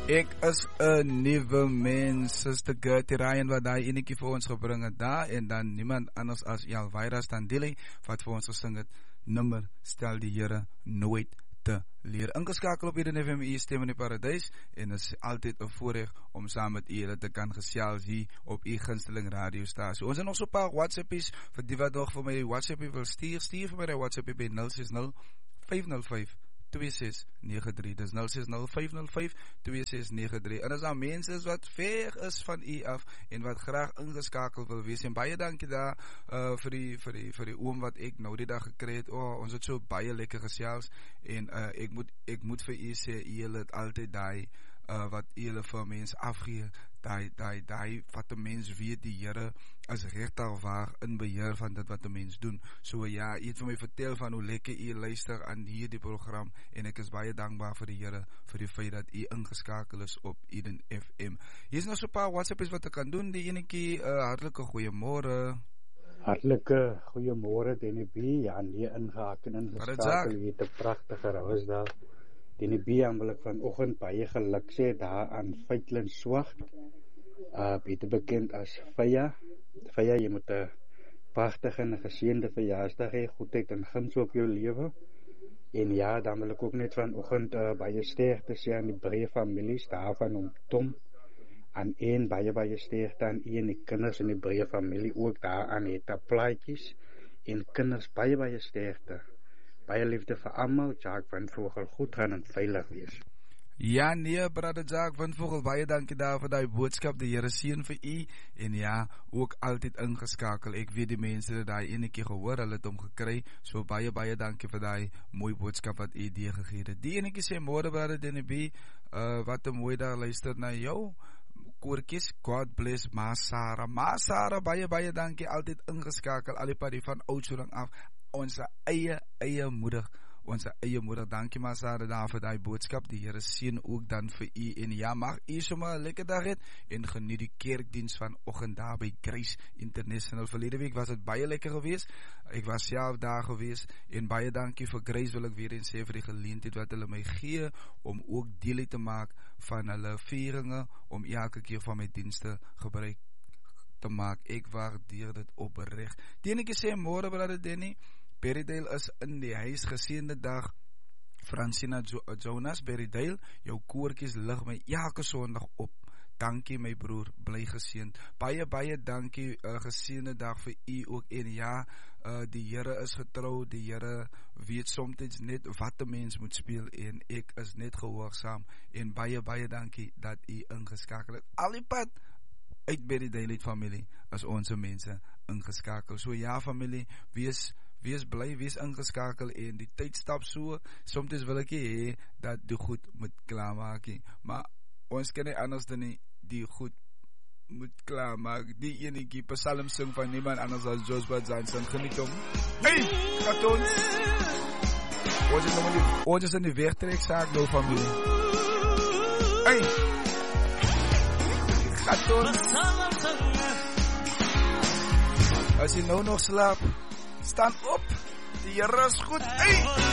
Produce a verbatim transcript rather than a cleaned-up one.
Ek is 'n nuwe mens, Sister Gertie Ryan wat daai enetjie vir ons gebring het daar, en dan niemand anders as Elvira Standile wat vir ons gesing het, nimmer stel die Here nooit te leer. Ingeskakel op Eden F M, u stem in die paradys, en is altyd 'n voorreg om saam met u te kan gesels hier op u gunsteling radiostasie. Ons het nog so 'n paar WhatsAppies vir die wat nog vir my WhatsApp wil stuur, stuur vir my die WhatsApp by nul ses nul vyf nul vyf twee ses nege drie. Dis nul ses nul vyf nul vyf twee ses nege drie. En as daar mense is wat ver is van u af en wat graag ingeskakel wil wees, en baie dankie daar uh, vir die vir die vir die oom wat ek nou die dag gekry het. Oh, ons het so baie lekker gesels, en uh, ek moet ek moet vir u sê, julle het altyd daai uh, wat julle vir mense afgee, daai daai daai wat 'n mens weet die Here is regtig waar in beheer van dit wat 'n mens doen. So ja, u het vir my vertel van hoe lekker u luister aan hierdie program, en ek is baie dankbaar vir die Here vir die feit dat u ingeskakel is op Eden F M. Hier is nog so 'n paar WhatsApps wat ek kan doen. Die enetjie, uh, hartlike goeiemôre. Hartlike goeiemôre Denny B. Ja, nee, ingehaak en ingeskakel. Jy het 'n pragtige rous daar. Denny B, wil ek vanoggend baie geluk sê daar aan Feitlin Swart, uh, beter bekend as Faya. Faya, jy moet 'n pragtige en geseënde verjaarsdag hê, goedheid en guns op jou lewe. En ja, dan wil ek ook net vanoggend uh, baie sterkte sê aan die breë families daarvan om Tom, aan een baie baie sterkte aan een die kinders in die breë familie, ook daar aan het plaatjies en kinders baie baie sterkte. Baie liefde vir almal. Jacques van Vogel, goed gaan en veilig wees. Ja, nee, brother Jacques van Vogel, baie dankie daar vir daai boodskap. Die Here seën vir u, en ja, ook altyd ingeskakel. Ek weet die mense het daai enetjie gehoor, hulle het hom gekry. So baie baie dankie vir daai mooi boodskap wat u deur gegee het. Die enetjie sê môre brother Denny B, uh, wat 'n mooi dag luister na jou. Koortjies, God bless Ma Sarah. Ma Sarah, baie baie dankie, altyd ingeskakel, al die pad van Oudtshoorn af. Ons eie eie moeder, ons eie moeder, dankie Ma Sarah daar vir daai boodskap. Die Here seën ook dan vir u, en ja, mag u sommer 'n lekker dag hê en geniet die kerkdiens vanoggend daar by Grace International. Verlede week was dit baie lekker geweest. Ek was self daar geweest, en baie dankie vir Grace wil ek weer eens sê vir die geleentheid wat hulle my gee om ook deel te maak van hulle vieringe, om elke keer van my dienste gebruik te maak. Ek waardeer dit opreg. Die enetjie sê môre brother Denny, Berrydale is in die huis, geseënde dag. Francina jo Jonas, Berrydale, jou koortjies lig my elke Sondag op. Dankie my broer, bly geseënd. Baie baie dankie, uh, geseënde dag vir u ook, en ja, uh, die Here is getrou, die Here weet soms net wat 'n mens moet speel, en ek is net gehoorsaam, en baie baie dankie dat u ingeskakel het. Al die pad uit Berrydale familie as ons mense ingeskakel. So ja familie, wees wees bly, wees ingeskakel, en die tyd stap so. Soms wil ek hê dat die goed moet klaarmaak, maar ons kan nie anders dan nie die goed moet klaarmaak. Die enetjie psalm sing van niemand anders as Joshua Johnson. Geniet hom. Hey, gaat ons. Ons is nou die, ons is in die wegtreksaak nou familie. Hey, gaat ons. As jy nou nog slaap, staan op. Die Here is goed. Hey!